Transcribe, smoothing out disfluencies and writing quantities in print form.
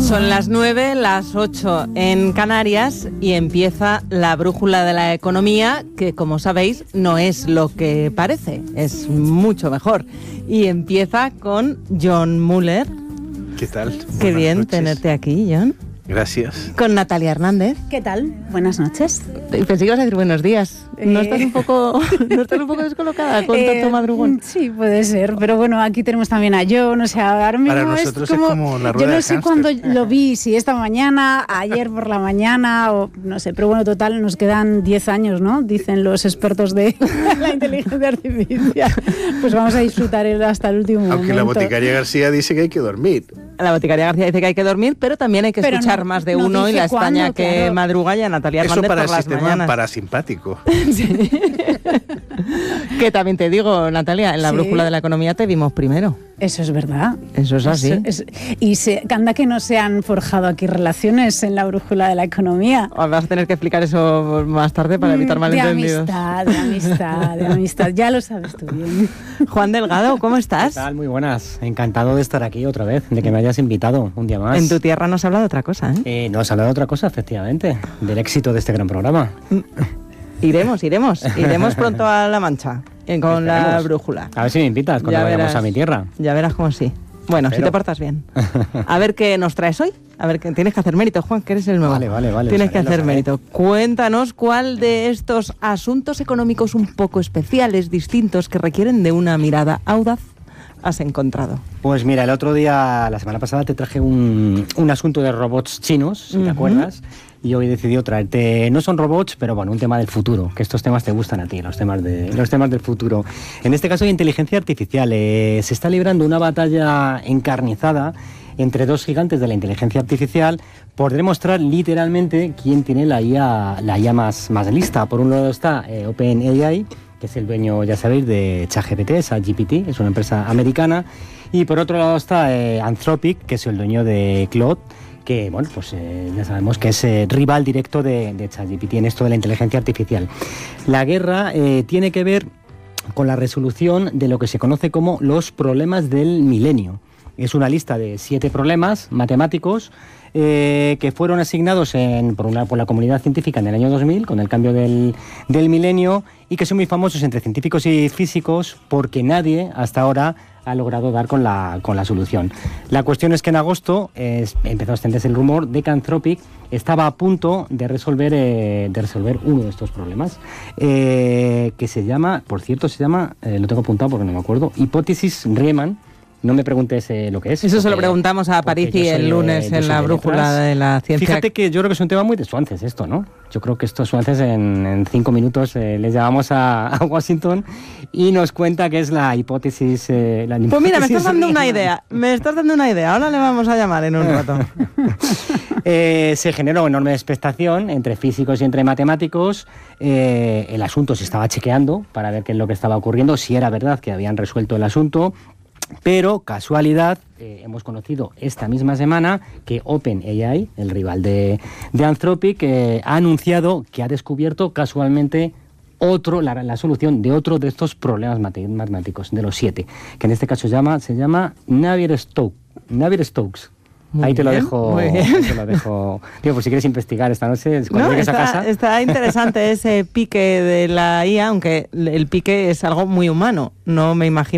Son las 9, las 8 en Canarias y empieza la brújula de la economía, que como sabéis no es lo que parece, es mucho mejor. Y empieza con John Muller. ¿Qué tal? Qué Buenas bien noches. tenerte aquí, John. Gracias. Con Natalia Hernández. ¿Qué tal? Buenas noches. Pensé que ibas a decir buenos días. ¿No estás un poco descolocada con tanto madrugón? Sí, puede ser. Pero bueno, aquí tenemos también a John. O sea, ahora mismo Para nosotros es como la rueda yo no de sé hámster. cuándo lo vi, si esta mañana, ayer por la mañana, o no sé. Pero bueno, total, nos quedan 10 años, ¿no? Dicen los expertos de la inteligencia artificial. Pues vamos a disfrutar hasta el último momento. Aunque la boticaria García dice que hay que dormir. La boticaria García dice que hay que dormir, pero también hay que escuchar más de uno y la España que madruga y a Natalia Eso Hernández para por el las sistema mañanas. parasimpático. Sí. Que también te digo, Natalia, en la brújula de la economía te vimos primero. Eso es verdad. Eso es así. Anda que no se han forjado aquí relaciones en la brújula de la economía. Vas a tener que explicar eso más tarde para evitar malentendidos. De amistad. Ya lo sabes tú bien. Juan Delgado, ¿cómo estás? ¿Qué tal? Muy buenas. Encantado de estar aquí otra vez, de que me hayas invitado un día más. En tu tierra nos habla de otra cosa, ¿eh? Nos habla de otra cosa, efectivamente, del éxito de este gran programa. Iremos pronto a La Mancha con la brújula. A ver si me invitas cuando vayamos a mi tierra. Ya verás cómo sí. Bueno, si te portas bien. A ver qué nos traes hoy. A ver, que tienes que hacer mérito, Juan, que eres el nuevo. Vale. Tienes que hacer mérito. Cuéntanos cuál de estos asuntos económicos un poco especiales, distintos, que requieren de una mirada audaz, has encontrado. Pues mira, el otro día, la semana pasada, te traje un asunto de robots chinos, si te acuerdas. Y hoy he decidido traerte, no son robots, pero bueno, un tema del futuro, que estos temas te gustan a ti, los temas del futuro. En este caso de inteligencia artificial, se está librando una batalla encarnizada entre dos gigantes de la inteligencia artificial por demostrar literalmente quién tiene la IA más lista. Por un lado está OpenAI, que es el dueño, ya sabéis, de ChatGPT, ChatGPT, es una empresa americana, y por otro lado está Anthropic, que es el dueño de Claude, que bueno, pues ya sabemos que es rival directo de ChatGPT en esto de la inteligencia artificial. La guerra tiene que ver con la resolución de lo que se conoce como los problemas del milenio. Es una lista de 7 problemas matemáticos que fueron asignados por la comunidad científica en el año 2000, con el cambio del milenio, y que son muy famosos entre científicos y físicos porque nadie hasta ahora ha logrado dar con la solución. La cuestión es que en agosto empezó a extenderse el rumor de que Anthropic estaba a punto de resolver uno de estos problemas, que se llama, lo tengo apuntado porque no me acuerdo, hipótesis Riemann. No me preguntes lo que es. Eso se lo preguntamos a Parisi el lunes en la brújula de la ciencia. Fíjate que yo creo que es un tema muy de Swances esto, ¿no? Yo creo que estos Swances en 5 minutos les llamamos a Washington y nos cuenta que es la hipótesis... Pues mira, me estás dando una idea. Ahora le vamos a llamar en un rato. Se generó enorme expectación entre físicos y entre matemáticos. El asunto se estaba chequeando para ver qué es lo que estaba ocurriendo, si era verdad que habían resuelto el asunto. Pero, casualidad, hemos conocido esta misma semana que OpenAI, el rival de Anthropic, ha anunciado que ha descubierto casualmente la solución de otro de estos problemas matemáticos, de los 7, que en este caso se llama Navier-Stokes. Ahí te lo dejo. Muy bien. Te lo dejo. Digo, por si quieres investigar esta noche, cuando llegues a casa. Está interesante ese pique de la IA, aunque el pique es algo muy humano. No me imagino